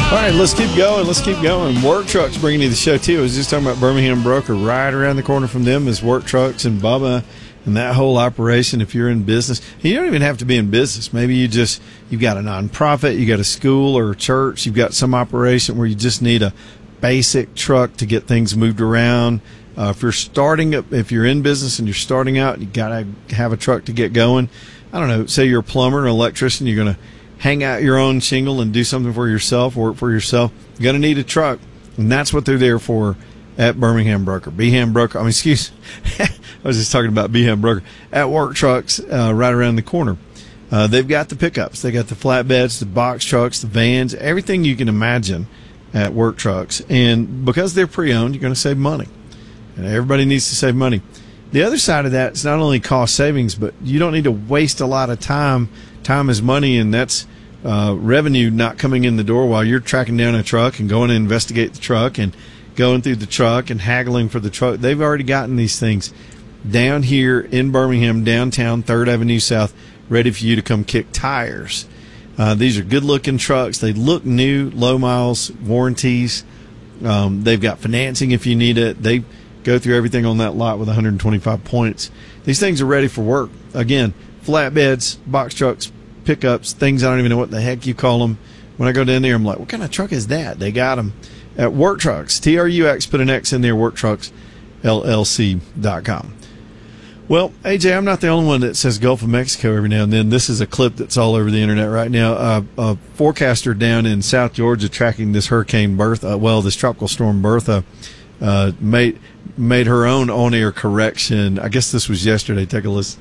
All right, let's keep going. Let's keep going. Work Trucks bringing you the show, too. I was just talking about Birmingham Broker. Right around the corner from them is Work Trucks and Bubba and that whole operation. If you're in business, you don't even have to be in business. Maybe you've got a nonprofit, you got a school or a church, you've got some operation where you just need a basic truck to get things moved around. If you're in business and you're starting out, you got to have a truck to get going. I don't know, say you're a plumber or an electrician, you're going to hang out your own shingle and do something for yourself, work for yourself. You're going to need a truck, and that's what they're there for at Birmingham Broker. I was just talking about Beham Broker. At Work Trucks, right around the corner. They've got the pickups. They got the flatbeds, the box trucks, the vans, everything you can imagine at Work Trucks. And because they're pre-owned, you're going to save money. And everybody needs to save money. The other side of that is not only cost savings, but you don't need to waste a lot of time. Time is money, and that's revenue not coming in the door while you're tracking down a truck and going to investigate the truck and going through the truck and haggling for the truck. They've already gotten these things down here in Birmingham, downtown, 3rd Avenue South, ready for you to come kick tires. These are good-looking trucks. They look new, low miles, warranties. They've got financing if you need it. They go through everything on that lot with 125 points. These things are ready for work. Again, flatbeds, box trucks, pickups, things I don't even know what the heck you call them. When I go down there, I'm like, what kind of truck is that? They got them at Work Trucks. TRUX, put an X in there, WorkTrucksLLC.com. Well, AJ, I'm not the only one that says Gulf of Mexico every now and then. This is a clip that's all over the internet right now. A forecaster down in South Georgia tracking this hurricane Bertha, this tropical storm Bertha, made her own on-air correction. I guess this was yesterday. Take a listen.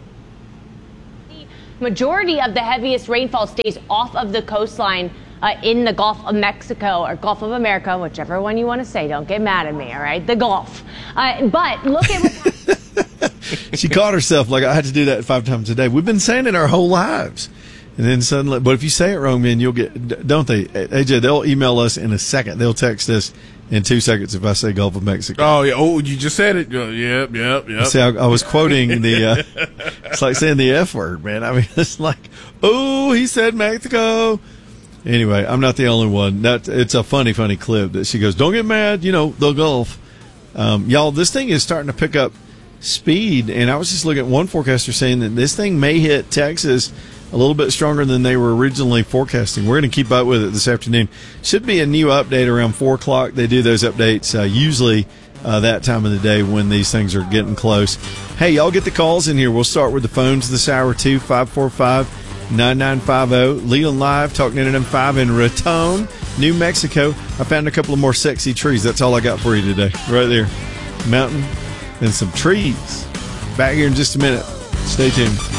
Majority of the heaviest rainfall stays off of the coastline in the Gulf of Mexico or Gulf of America, whichever one you want to say. Don't get mad at me, all right? The Gulf. But look at what she caught herself like I had to do that 5 times a day. We've been saying it our whole lives. And then suddenly, but if you say it wrong, man, you'll get, don't they? AJ, they'll email us in a second. They'll text us in 2 seconds if I say Gulf of Mexico. Oh, yeah. Oh, you just said it. Yep. See, I was quoting the, it's like saying the F word, man. I mean, it's like, oh, he said Mexico. Anyway, I'm not the only one. It's a funny clip that she goes, don't get mad, the Gulf. Y'all, this thing is starting to pick up speed, and I was just looking at one forecaster saying that this thing may hit Texas a little bit stronger than they were originally forecasting. We're going to keep up with it this afternoon. Should be a new update around 4 o'clock. They do those updates usually that time of the day when these things are getting close. Hey, y'all get the calls in here. We'll start with the phones this hour, too, 545-9950. Leland Live, Talk 99.5 in Raton, New Mexico. I found a couple of more sexy trees. That's all I got for you today. Right there. Mountain and some trees. Back here in just a minute. Stay tuned.